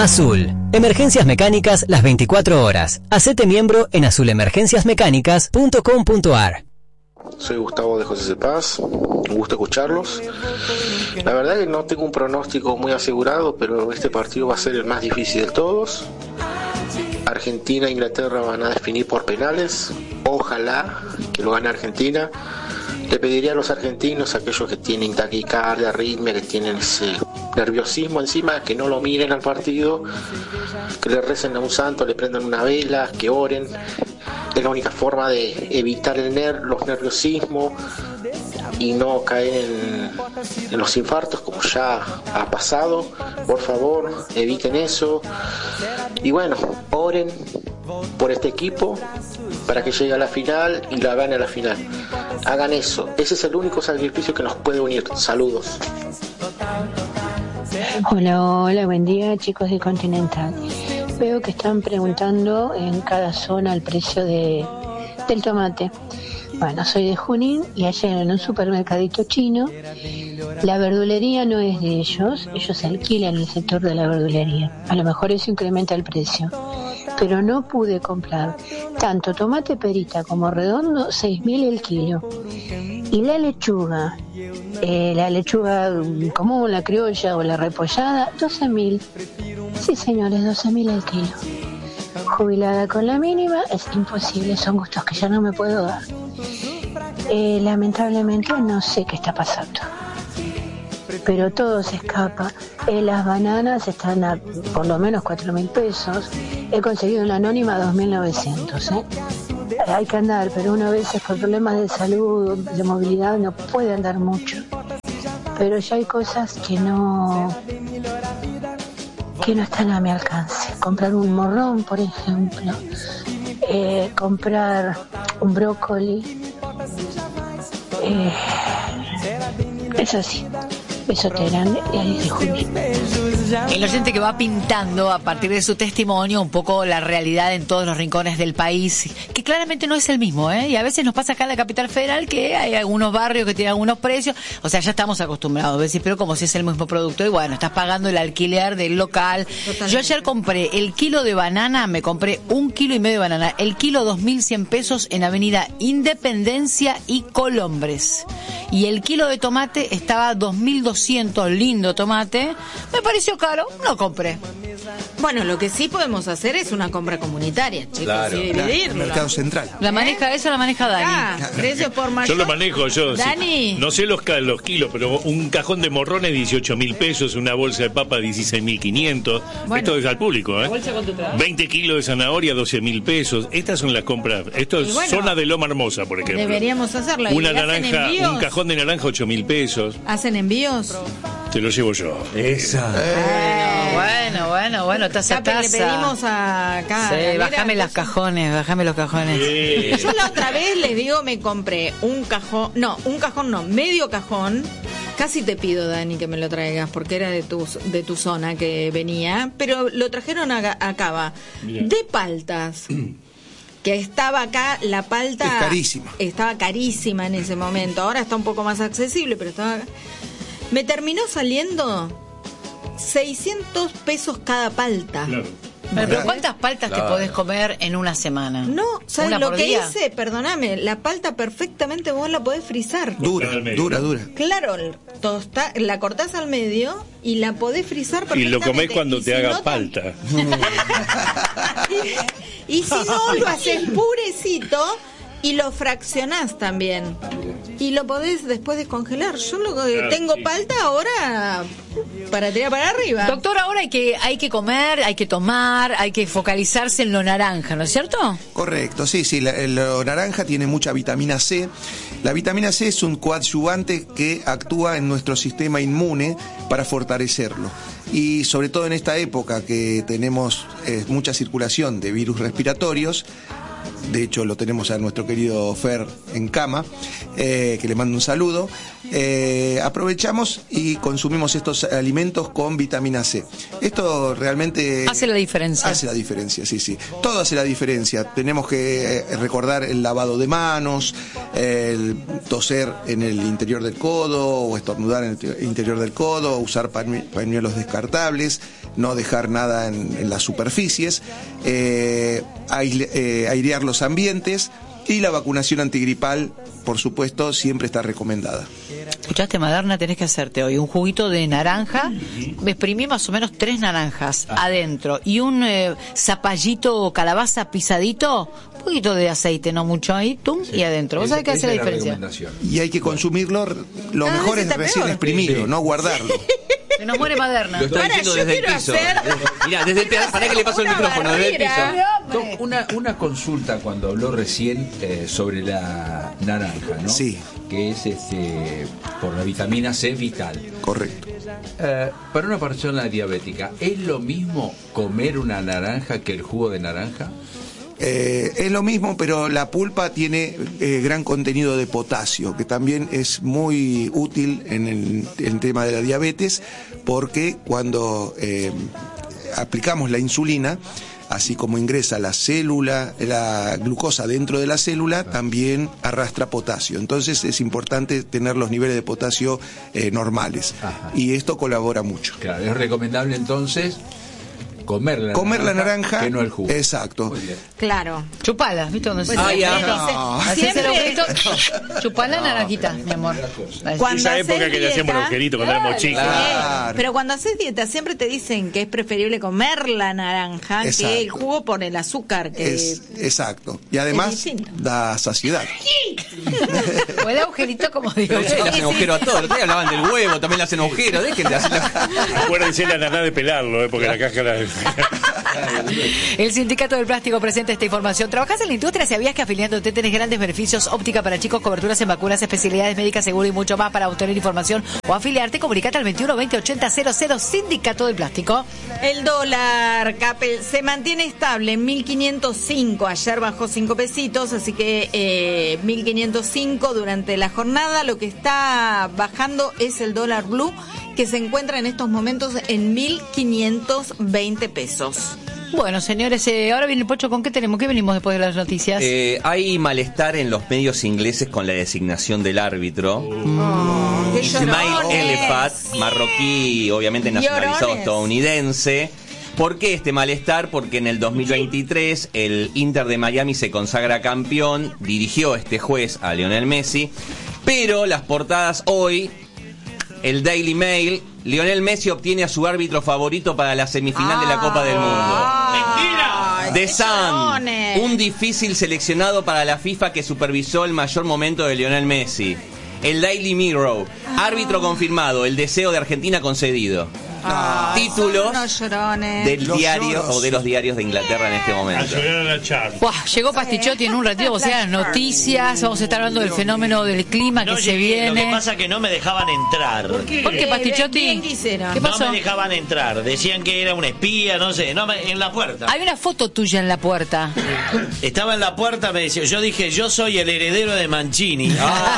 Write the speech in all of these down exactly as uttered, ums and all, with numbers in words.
Azul. Emergencias mecánicas las veinticuatro horas. Hacete miembro en azul emergencias mecánicas punto com punto a r. Soy Gustavo de José Cepaz, un gusto escucharlos. La verdad que no tengo un pronóstico muy asegurado, pero este partido va a ser el más difícil de todos. Argentina e Inglaterra van a definir por penales. Ojalá que lo gane Argentina. Le pediría a los argentinos, a aquellos que tienen taquicardia, arritmia, que tienen ese nerviosismo encima, que no lo miren al partido, que le recen a un santo, le prendan una vela, que oren. Es la única forma de evitar el ner- los nerviosismos y no caer en, en los infartos como ya ha pasado. Por favor, eviten eso. Y bueno, oren por este equipo para que llegue a la final y la gane a la final. Hagan eso. Ese es el único sacrificio que nos puede unir. Saludos. Hola, hola, buen día, chicos de Continental. Veo que están preguntando en cada zona el precio de del tomate. Bueno, soy de Junín y ayer en un supermercadito chino, la verdulería no es de ellos, ellos alquilan el sector de la verdulería. A lo mejor eso incrementa el precio, pero no pude comprar tanto tomate perita como redondo, seis mil el kilo. Y la lechuga, eh, la lechuga común, la criolla o la repollada, doce mil. Sí, señores, doce mil el kilo. Jubilada con la mínima, es imposible, son gustos que ya no me puedo dar. Eh, lamentablemente no sé qué está pasando, pero todo se escapa. Eh, las bananas están a por lo menos cuatro mil pesos. He conseguido una anónima dos mil novecientos. ¿eh? Hay que andar, pero uno a veces por problemas de salud, de movilidad, no puede andar mucho. Pero ya hay cosas que no que no están a mi alcance. Comprar un morrón, por ejemplo, eh, comprar un brócoli. Eh, es así. Besote grande y ahí de Juli. El oyente que va pintando a partir de su testimonio un poco la realidad en todos los rincones del país, que claramente no es el mismo, ¿eh? Y a veces nos pasa acá en la capital federal que hay algunos barrios que tienen algunos precios, o sea, ya estamos acostumbrados a decir, pero como si es el mismo producto, y bueno, estás pagando el alquiler del local. Totalmente. Yo ayer compré el kilo de banana, me compré un kilo y medio de banana, el kilo dos mil cien pesos en Avenida Independencia y Colombres. Y el kilo de tomate estaba dos mil doscientos, lindo tomate, me pareció caro, no compré. Bueno, lo que sí podemos hacer es una compra comunitaria, chicos, claro, y dividirlo. Mercado Central. La maneja eso, la maneja Dani. Ah, precios por mayor. Yo lo manejo, yo. Dani. Sí. No sé los, los kilos, pero un cajón de morrones dieciocho mil pesos, una bolsa de papa dieciséis mil quinientos. Bueno, esto es al público, ¿eh? veinte kilos de zanahoria, doce mil pesos. Estas son las compras. Esto es bueno, zona de Loma Hermosa, por ejemplo. Deberíamos hacerlo. Una naranja, un cajón de naranja, ocho mil pesos. ¿Hacen envíos? Te lo llevo yo. Esa. Eh, bueno, bueno, bueno, taza a taza. Le pedimos a acá. Sí, bájame los cajones, bájame los cajones. Sí. Yo la otra vez les digo, me compré un cajón, no, un cajón no, medio cajón. Casi te pido, Dani, que me lo traigas, porque era de tu, de tu zona que venía, pero lo trajeron a, a Cava. Bien. De paltas. Que estaba acá, la palta... Es carísima. Estaba carísima en ese momento. Ahora está un poco más accesible, pero estaba... Me terminó saliendo seiscientos pesos cada palta. Claro. Pero, pero ¿cuántas paltas claro. te podés comer en una semana? No, ¿sabes lo que día? hice? Perdóname, la palta perfectamente vos la podés frizar. Dura, dura, dura. Claro, tosta, la cortás al medio y la podés frizar perfectamente. Y lo comés cuando y te si haga no, palta. y, y si no, lo haces purecito y lo fraccionás también. Y lo podés después descongelar. Yo lo que claro, tengo sí. palta ahora para tirar para arriba. Doctor, ahora hay que hay que comer, hay que tomar, hay que focalizarse en lo naranja, ¿no es cierto? Correcto, sí, sí. La, lo naranja tiene mucha vitamina C. La vitamina C es un coadyuvante que actúa en nuestro sistema inmune para fortalecerlo. Y sobre todo en esta época que tenemos eh, mucha circulación de virus respiratorios, de hecho lo tenemos a nuestro querido Fer en cama, eh, que le mando un saludo. Eh, aprovechamos y consumimos estos alimentos con vitamina C. Esto realmente hace la diferencia. Hace la diferencia, sí, sí. Todo hace la diferencia. Tenemos que eh, recordar el lavado de manos, el toser en el interior del codo o estornudar en el interior del codo, usar pañuelos descartables, no dejar nada en, en las superficies, eh, aire, eh, airear los ambientes. Y la vacunación antigripal, por supuesto, siempre está recomendada. Escuchaste, Maderna, tenés que hacerte hoy un juguito de naranja, exprimí más o menos tres naranjas ah. adentro y un eh, zapallito calabaza pisadito, un poquito de aceite, no mucho ahí, tum, sí. y adentro. ¿Vos sabés qué hace la diferencia? Y hay que consumirlo, lo ah, mejor es recién peor. exprimido, sí. no guardarlo. Se nos muere Maderna. Lo estoy diciendo desde el piso. Mirá, desde el piso. ¿Para que le paso el micrófono? Desde el piso. Una, una consulta cuando habló recién eh, sobre la naranja, ¿no? Sí. Que es este por la vitamina C vital. Correcto. Eh, para una persona diabética, ¿es lo mismo comer una naranja que el jugo de naranja? Eh, es lo mismo, pero la pulpa tiene eh, gran contenido de potasio, que también es muy útil en el, en el tema de la diabetes, porque cuando eh, aplicamos la insulina, así como ingresa la célula, la glucosa dentro de la célula, también arrastra potasio. Entonces es importante tener los niveles de potasio eh, normales. Ajá. Y esto colabora mucho. Claro, es recomendable entonces comer la comer naranja, la naranja, que no el jugo. Exacto. Claro. Chupala, ¿viste? Cuando se ah, ya. No. Siempre chupala no, naranjita, mi amor. Cuando esa época que le hacíamos el agujerito cuando éramos chicos. Claro. Pero cuando haces dieta siempre te dicen que es preferible comer la naranja exacto. que el jugo por el azúcar. Que es, exacto. Y además da saciedad. O el agujerito, como digo. Pero ustedes le hacen agujero a todo. Ustedes hablaban del huevo, también le hacen agujero. Dejen de hacer. Acuérdense la nana de pelarlo, ¿eh? Porque la cáscara. El Sindicato del Plástico presenta esta información. ¿Trabajás en la industria? ¿Sabías que afiliándote tenés grandes beneficios? Óptica para chicos, coberturas en vacunas, especialidades médicas, seguro y mucho más. Para obtener información o afiliarte, comunicate al veintiuno veinte ochenta cero cero. Sindicato del Plástico. El dólar, Capel, se mantiene estable en mil quinientos cinco. Ayer bajó cinco pesitos, así que eh, mil quinientos cinco durante la jornada. Lo que está bajando es el dólar blue, que se encuentra en estos momentos en mil quinientos veinte pesos. Bueno, señores, eh, ahora viene el Pocho, ¿con qué tenemos? ¿Qué venimos después de las noticias? Eh, hay malestar en los medios ingleses con la designación del árbitro. Oh, Ismail Elefat, marroquí, obviamente nacionalizado llorones. estadounidense. ¿Por qué este malestar? Porque en el dos mil veintitrés el Inter de Miami se consagra campeón, dirigió este juez a Lionel Messi, pero las portadas hoy, el Daily Mail, Lionel Messi obtiene a su árbitro favorito para la semifinal ah, de la Copa del Mundo. ¡Mentira! The Sun, un difícil seleccionado para la FIFA que supervisó el mayor momento de Lionel Messi. El Daily Mirror, árbitro confirmado, el deseo de Argentina concedido. Ah, títulos del los diario lloros. o de los diarios de Inglaterra en este momento. Buah, llegó Pastichotti en un ratito, o sea, noticias, vamos a estar hablando del fenómeno del clima no que llegué, se viene. Lo que pasa es que no me dejaban entrar. ¿Por qué, ¿Por qué Pastichotti? ¿Qué pasó? No me dejaban entrar, decían que era un espía, no sé, no me, en la puerta. Hay una foto tuya en la puerta. Estaba en la puerta, me decía, yo dije, yo soy el heredero de Mancini.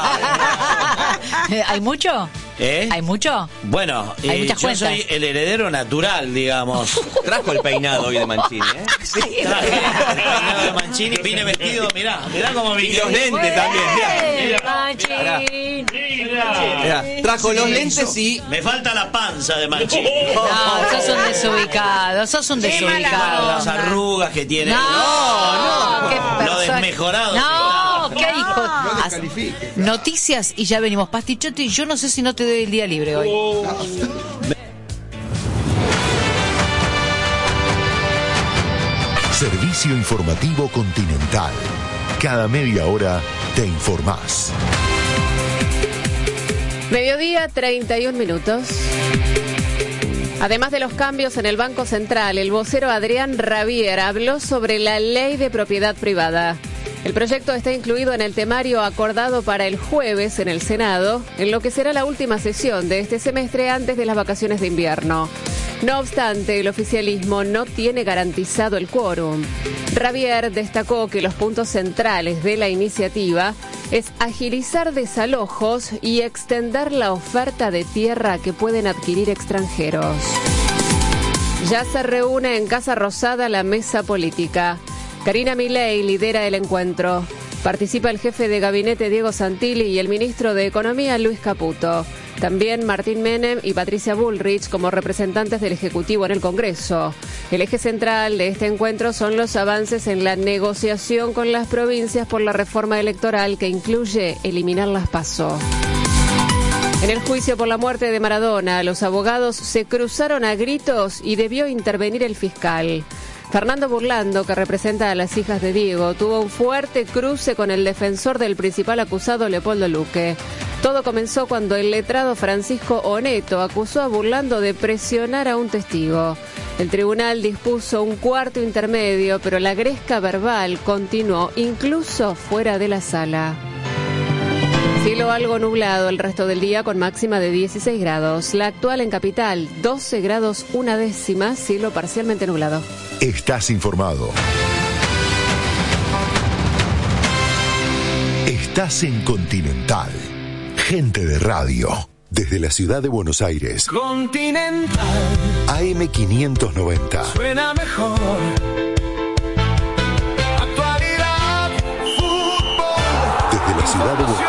Ah, ¿Hay mucho? ¿Eh? ¿Hay mucho? Bueno, Hay eh, muchas yo cuentas. soy el heredero natural, digamos. Trajo el peinado hoy de Mancini, ¿eh? Sí, traje el peinado de Mancini, vine vestido, mirá, mirá cómo vine. Y los lentes también, mirá. Mancini. Mirá. Mirá, trajo los lentes y... Me falta la panza de Mancini. No, sos un desubicado, sos un Qué mala desubicado. Las arrugas que tiene. No, no, qué Lo persona. desmejorado. No, qué hijo. No descalifique. Noticias y ya venimos. Pastichotti, yo no sé si no te doy el día libre hoy. Servicio Informativo Continental. Cada media hora te informás. Mediodía, treinta y un minutos. Además de los cambios en el Banco Central, el vocero Adrián Rabier habló sobre la ley de propiedad privada. El proyecto está incluido en el temario acordado para el jueves en el Senado, en lo que será la última sesión de este semestre antes de las vacaciones de invierno. No obstante, el oficialismo no tiene garantizado el quórum. Rabier destacó que los puntos centrales de la iniciativa es agilizar desalojos y extender la oferta de tierra que pueden adquirir extranjeros. Ya se reúne en Casa Rosada la mesa política. Karina Milei lidera el encuentro. Participa el jefe de gabinete Diego Santilli y el ministro de Economía Luis Caputo. También Martín Menem y Patricia Bullrich como representantes del Ejecutivo en el Congreso. El eje central de este encuentro son los avances en la negociación con las provincias por la reforma electoral que incluye eliminar las PASO. En el juicio por la muerte de Maradona, los abogados se cruzaron a gritos y debió intervenir el fiscal. Fernando Burlando, que representa a las hijas de Diego, tuvo un fuerte cruce con el defensor del principal acusado, Leopoldo Luque. Todo comenzó cuando el letrado Francisco Oneto acusó a Burlando de presionar a un testigo. El tribunal dispuso un cuarto intermedio, pero la gresca verbal continuó incluso fuera de la sala. Cielo algo nublado el resto del día con máxima de dieciséis grados. La actual en Capital, doce grados una décima, cielo parcialmente nublado. Estás informado. Estás en Continental. Gente de radio. Desde la ciudad de Buenos Aires. Continental. A M quinientos noventa. Suena mejor. Actualidad, fútbol. Desde la ciudad de Buenos